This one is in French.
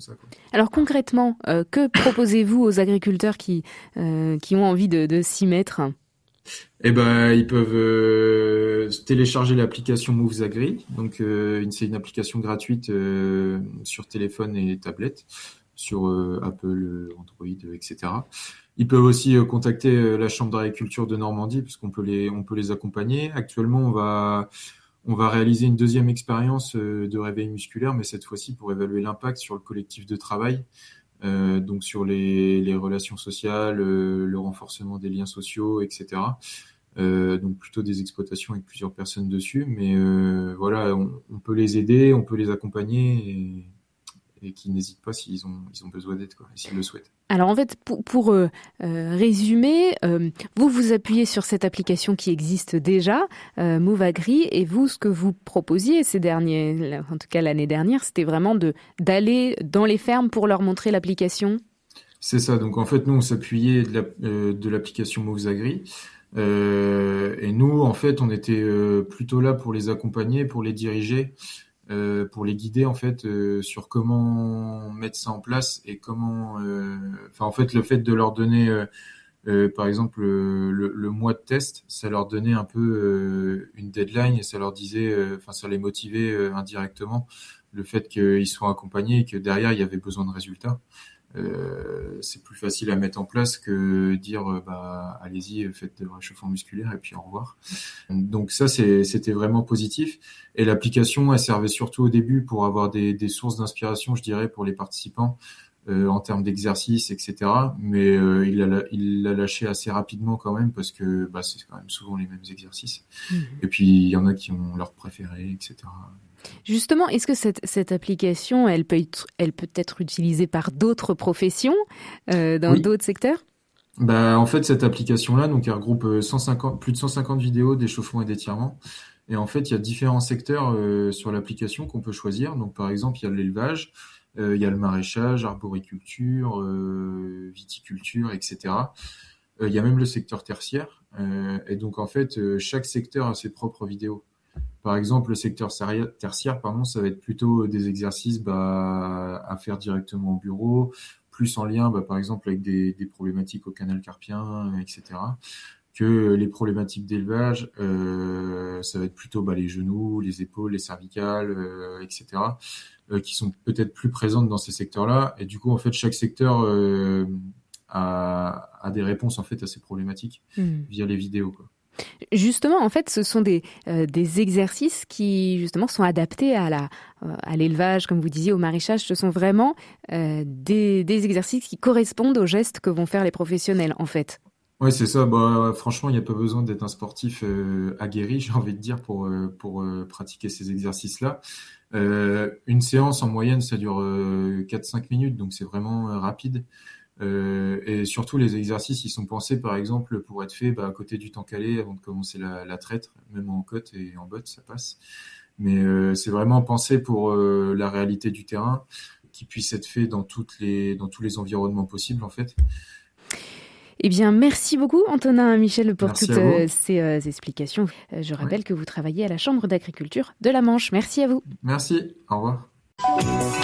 ça, quoi. Alors concrètement, que proposez-vous aux agriculteurs qui ont envie de s'y mettre? Eh ben, ils peuvent télécharger l'application Moves Agri. Donc, c'est une application gratuite sur téléphone et tablette, sur Apple, Android, etc. Ils peuvent aussi contacter la Chambre d'agriculture de Normandie, puisqu'on peut les accompagner. Actuellement, on va réaliser une deuxième expérience de réveil musculaire, mais cette fois-ci pour évaluer l'impact sur le collectif de travail. Donc sur les relations sociales, le renforcement des liens sociaux, etc. Donc plutôt des exploitations avec plusieurs personnes dessus, mais voilà, on peut les aider, on peut les accompagner et qu'ils n'hésitent pas s'ils ont besoin d'aide, quoi, et s'ils le souhaitent. Alors en fait, pour résumer, vous appuyez sur cette application qui existe déjà, Move Agri, et vous, ce que vous proposiez en tout cas l'année dernière, c'était vraiment d'aller dans les fermes pour leur montrer l'application. C'est ça. Donc en fait, nous, on s'appuyait de l'application Moves Agri. Et nous, en fait, on était plutôt là pour les accompagner, pour les diriger, pour les guider en fait sur comment mettre ça en place et comment. Enfin, en fait, le fait de leur donner, par exemple, le mois de test, ça leur donnait un peu une deadline et ça leur disait, enfin, ça les motivait indirectement, le fait qu'ils soient accompagnés et que derrière il y avait besoin de résultats. C'est plus facile à mettre en place que dire bah allez-y, faites le réchauffement musculaire et puis au revoir. Donc ça c'était vraiment positif, et l'application elle servait surtout au début pour avoir des sources d'inspiration, je dirais, pour les participants en termes d'exercice, etc. Mais il l'a lâché assez rapidement quand même, parce que bah, c'est quand même souvent les mêmes exercices. Et puis il y en a qui ont leur préféré, etc. Justement, est-ce que cette application, elle peut être utilisée par d'autres professions dans Oui. d'autres secteurs? Bah, en fait, cette application-là, donc, elle regroupe plus de 150 vidéos d'échauffement et d'étirement. Et en fait, il y a différents secteurs sur l'application qu'on peut choisir. Donc, par exemple, il y a l'élevage, il y a le maraîchage, arboriculture, viticulture, etc. Il y a même le secteur tertiaire. Et donc, en fait, chaque secteur a ses propres vidéos. Par exemple, le secteur tertiaire, pardon, ça va être plutôt des exercices à faire directement au bureau, plus en lien, par exemple, avec des problématiques au canal carpien, etc. Que les problématiques d'élevage, ça va être plutôt les genoux, les épaules, les cervicales, etc., qui sont peut-être plus présentes dans ces secteurs-là. Et du coup, en fait, chaque secteur a des réponses en fait à ces problématiques via les vidéos, quoi. Justement, en fait, ce sont des exercices qui, justement, sont adaptés à l'élevage, comme vous disiez, au maraîchage. Ce sont vraiment des exercices qui correspondent aux gestes que vont faire les professionnels, en fait. Ouais, c'est ça. Franchement, il n'y a pas besoin d'être un sportif aguerri, j'ai envie de dire, pour pratiquer ces exercices-là. Une séance, en moyenne, ça dure 4-5 minutes, donc c'est vraiment rapide. Et surtout, les exercices, ils sont pensés, par exemple, pour être faits à côté du temps calé avant de commencer la traite, même en côte et en botte, ça passe. Mais c'est vraiment pensé pour la réalité du terrain, qui puisse être fait dans tous les environnements possibles, en fait. Eh bien, merci beaucoup, Antonin Michel, pour Merci toutes à vous. ces explications. Je rappelle Ouais. que vous travaillez à la Chambre d'agriculture de la Manche. Merci à vous. Merci. Au revoir.